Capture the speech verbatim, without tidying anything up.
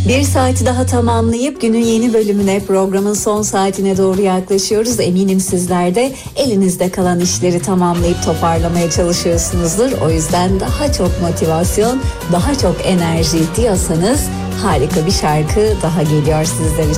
Bir saati daha tamamlayıp günün yeni bölümüne, programın son saatine doğru yaklaşıyoruz. Eminim sizler de elinizde kalan işleri tamamlayıp toparlamaya çalışıyorsunuzdur. O yüzden daha çok motivasyon, daha çok enerji diyorsanız harika bir şarkı daha geliyor sizler için.